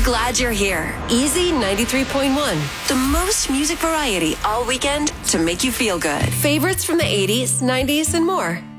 glad you're here. Easy 93.1. The most music variety all weekend to make you feel good. Favorites from the 80s, 90s, and more.